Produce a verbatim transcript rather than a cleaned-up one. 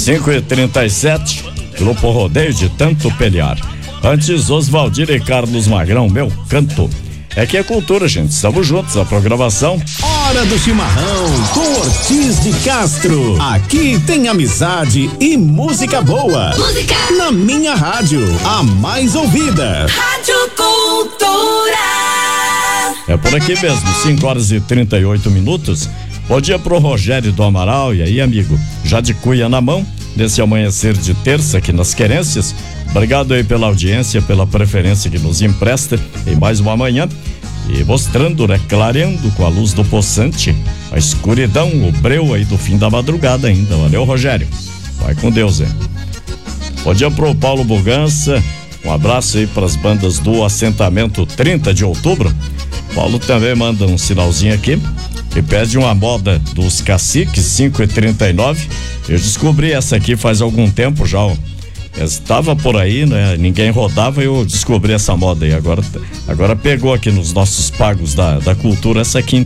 cinco e trinta e sete, Grupo Rodeio de Tanto Pelear. Antes, Oswaldir e Carlos Magrão, Meu Canto. É que é cultura, gente. Estamos juntos, a programação. Hora do chimarrão com Ortiz de Castro. Aqui tem amizade e música boa. Música na minha rádio, a mais ouvida. Rádio Cultura. É por aqui mesmo, cinco horas e trinta e oito minutos. Bom dia pro Rogério do Amaral. E aí, amigo? Já de cuia na mão, nesse amanhecer de terça aqui nas Querências. Obrigado aí pela audiência, pela preferência que nos empresta em mais uma manhã. E mostrando, né, clareando com a luz do poçante, a escuridão, o breu aí do fim da madrugada ainda. Valeu, Rogério. Vai com Deus, hein? Bom dia pro Paulo Bugança. Um abraço aí pras bandas do assentamento trinta de outubro. Paulo também manda um sinalzinho aqui e pede uma moda dos Caciques cinco e trinta e nove. Eu descobri essa aqui faz algum tempo já, ó. Estava por aí, né? Ninguém rodava e eu descobri essa moda aí. Agora, agora pegou aqui nos nossos pagos da, da cultura essa aqui